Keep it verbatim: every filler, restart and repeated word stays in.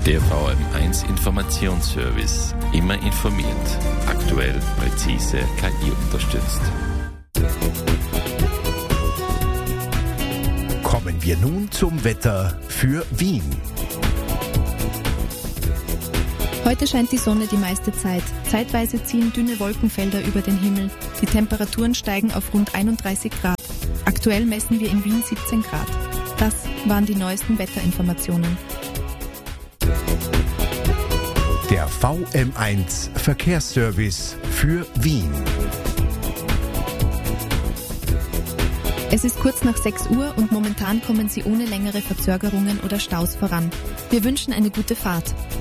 Der V M eins Informationsservice. Immer informiert. Aktuell, präzise, K I unterstützt. Kommen wir nun zum Wetter für Wien. Heute scheint die Sonne die meiste Zeit. Zeitweise ziehen dünne Wolkenfelder über den Himmel. Die Temperaturen steigen auf rund einunddreißig Grad. Aktuell messen wir in Wien siebzehn Grad. Das waren die neuesten Wetterinformationen. Der V M eins Verkehrsservice für Wien. Es ist kurz nach sechs Uhr und momentan kommen Sie ohne längere Verzögerungen oder Staus voran. Wir wünschen eine gute Fahrt.